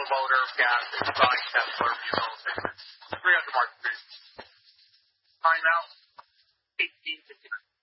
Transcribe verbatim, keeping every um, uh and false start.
motor, gas, and buying Tesla or fuel stations. three hundred Market Street. Timeout, eighteen fifty-nine.